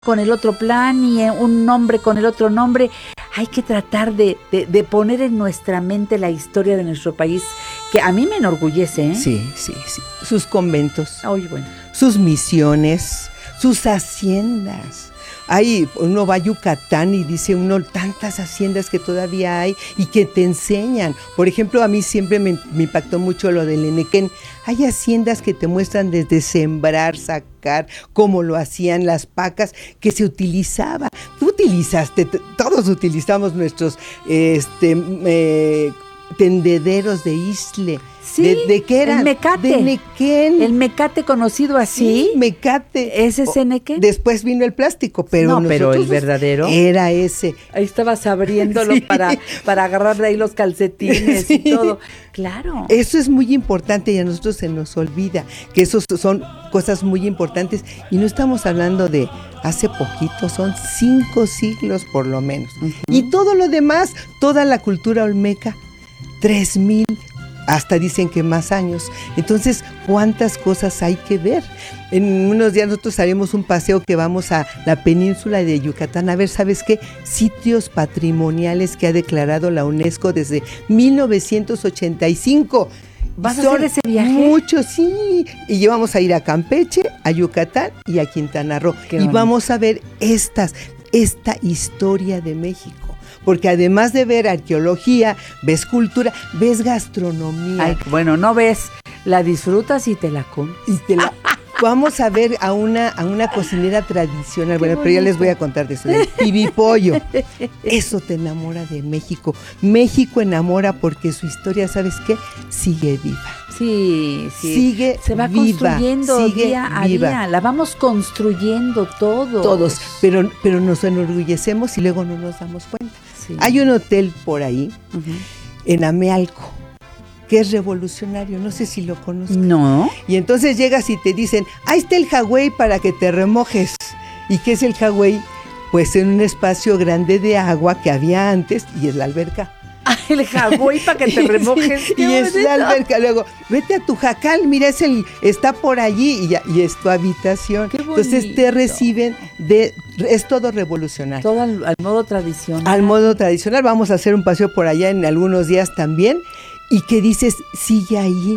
con el otro plan y un nombre con el otro nombre. Hay que tratar de poner en nuestra mente la historia de nuestro país, que a mí me enorgullece, ¿eh? Sí. Sus conventos, Ay, bueno. sus misiones, sus haciendas. Uno va a Yucatán y dice uno tantas haciendas que todavía hay y que te enseñan. Por ejemplo, a mí siempre me impactó mucho lo del Enequén. Hay haciendas que te muestran desde sembrar, sacar, cómo lo hacían las pacas que se utilizaba. Tú utilizaste, todos utilizamos nuestros tendederos de isle. Sí, ¿De qué era? El mecate. De Nequén. El mecate conocido así. Sí, mecate. ¿Ese es Nequén? Después vino el plástico, pero no, pero el verdadero era ese. Ahí estabas abriéndolo Sí. para agarrar de ahí los calcetines Sí. y todo. Claro. Eso es muy importante y a nosotros se nos olvida que esos son cosas muy importantes y no estamos hablando de hace poquito, son 5 siglos por lo menos. Uh-huh. Y todo lo demás, toda la cultura olmeca, 3,000, hasta dicen que más años. Entonces, ¿cuántas cosas hay que ver? En unos días nosotros haremos un paseo que vamos a la península de Yucatán a ver, ¿sabes qué? Sitios patrimoniales que ha declarado la UNESCO desde 1985. ¿Vas a hacer ese viaje? Muchos, sí. Y vamos a ir a Campeche, a Yucatán y a Quintana Roo. Y vamos a ver esta historia de México. Porque además de ver arqueología, ves cultura, ves gastronomía. Ay, bueno, no ves, la disfrutas y te la comes. Vamos a ver a una cocinera tradicional. Bueno, bonito. pero ya les voy a contar de eso, del pibipollo. Eso te enamora de México. México enamora porque su historia, ¿sabes qué? Sigue viva. Sí. Sigue se va viva, construyendo sigue día a viva. día. La vamos construyendo Todos, pero nos enorgullecemos y luego no nos damos cuenta. Sí. Hay un hotel por ahí, uh-huh, en Amealco, que es revolucionario, no sé si lo conozco. No. Y entonces llegas y te dicen, ahí está el Hawái para que te remojes. ¿Y qué es el Hawái? Pues en un espacio grande de agua que había antes y es la alberca. El Hawái para que te remojes. Sí, y es la alberca. Luego, vete a tu jacal, mira, está por allí y es tu habitación. Qué bonito. Entonces te reciben es todo revolucionario. Todo al modo tradicional. Al modo tradicional. Vamos a hacer un paseo por allá en algunos días también. Y que dices, sigue allí.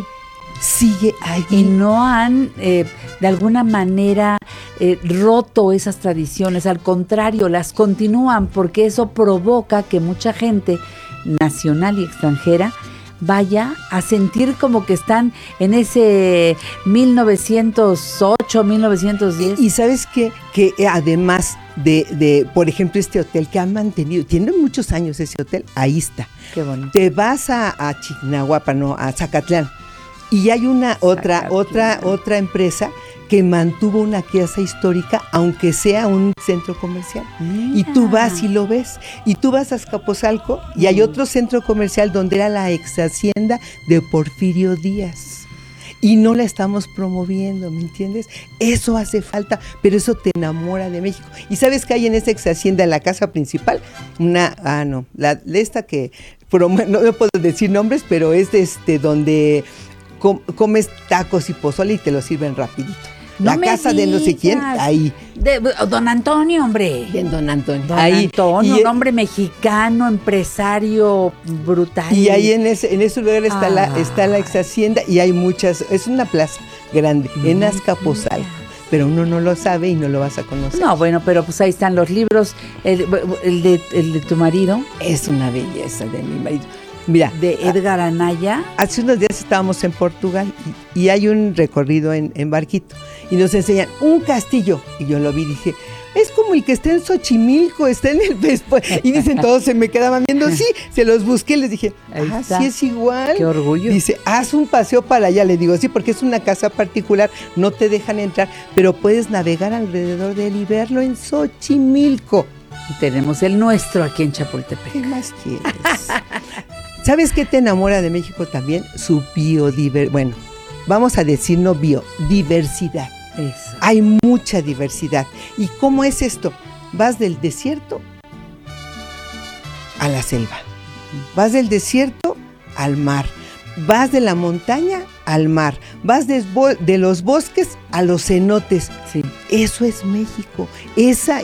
Y no han, de alguna manera, roto esas tradiciones. Al contrario, las continúan porque eso provoca que mucha gente nacional y extranjera vaya a sentir como que están en ese 1908, 1910. Y sabes qué? Que además de, por ejemplo, este hotel que han mantenido, tiene muchos años ese hotel, ahí está. Qué bonito. Te vas a Chignahuapan, no, a Zacatlán, y hay otra empresa que mantuvo una casa histórica, aunque sea un centro comercial. Mira. Y tú vas y lo ves. Y tú vas a Azcapotzalco y hay otro centro comercial donde era la ex hacienda de Porfirio Díaz. Y no la estamos promoviendo, ¿me entiendes? Eso hace falta, pero eso te enamora de México. ¿Y sabes qué hay en esa ex hacienda, en la casa principal? Esta que, no puedo decir nombres, pero es donde comes tacos y pozole y te lo sirven rapidito. La casa de no sé quién, ahí. De Don Antonio, hombre. Bien, Don Antonio. Don Antonio, un hombre mexicano, empresario brutal. Y ahí en ese lugar está la ex hacienda y hay muchas, es una plaza grande, en Azcapotzalco. Pero uno no lo sabe y no lo vas a conocer. No, bueno, pero pues ahí están los libros. El de tu marido. Es una belleza de mi marido. Mira, de Edgar Anaya. Hace unos días estábamos en Portugal y hay un recorrido en barquito y nos enseñan un castillo y yo lo vi y dije, es como el que está en Xochimilco, está en el y dicen todos, se me quedaban viendo, sí, se los busqué, les dije, sí es igual. Qué orgullo. Dice, haz un paseo para allá, le digo, sí, porque es una casa particular, no te dejan entrar, pero puedes navegar alrededor de él y verlo en Xochimilco. Y tenemos el nuestro aquí en Chapultepec. ¿Qué más quieres? ¿Sabes qué te enamora de México también? Su biodiversidad. Bueno, vamos a decir no biodiversidad. Eso. Hay mucha diversidad. ¿Y cómo es esto? Vas del desierto a la selva. Vas del desierto al mar. Vas de la montaña al mar. Vas de los bosques a los cenotes. Sí. Eso es México.